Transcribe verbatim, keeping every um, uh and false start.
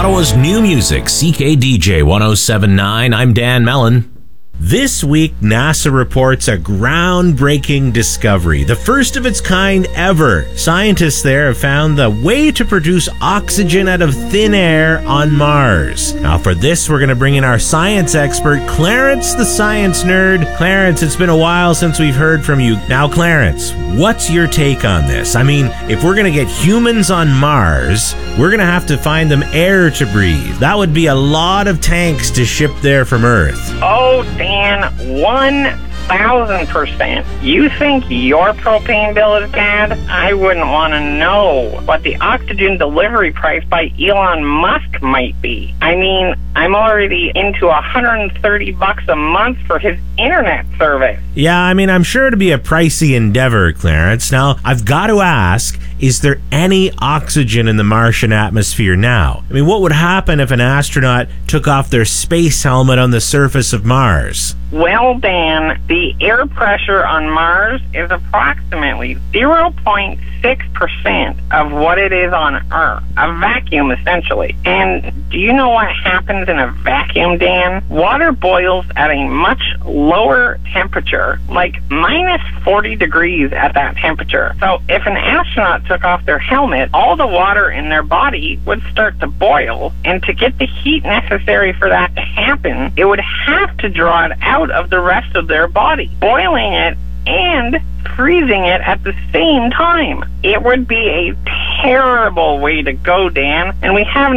Ottawa's new music, C K D J one oh seven point nine. I'm Dan Mellon. This week, NASA reports a groundbreaking discovery, the first of its kind ever. Scientists there have found the way to produce oxygen out of thin air on Mars. Now, for this, we're going to bring in our science expert, Clarence the Science Nerd. Clarence, it's been a while since we've heard from you. Now, Clarence, what's your take on this? I mean, if we're going to get humans on Mars, we're going to have to find them air to breathe. That would be a lot of tanks to ship there from Earth. Oh, damn. one thousand percent. You think your propane bill is bad? I wouldn't want to know what the oxygen delivery price by Elon Musk might be. I mean, I'm already into one hundred thirty bucks a month for his internet service. Yeah, I mean, I'm sure it'd be a pricey endeavor, Clarence. Now, I've got to ask, is there any oxygen in the Martian atmosphere now? I mean, what would happen if an astronaut took off their space helmet on the surface of Mars? Well, Dan, the air pressure on Mars is approximately zero point six percent of what it is on Earth. A vacuum, essentially. And do you know what happens in a vacuum, Dan? Water boils at a much lower temperature, like minus forty degrees at that temperature. So if an astronaut took off their helmet, all the water in their body would start to boil, and to get the heat necessary for that to happen, it would have to draw it out of the rest of their body, boiling it and freezing it at the same time. It would be a terrible way to go, Dan, and we have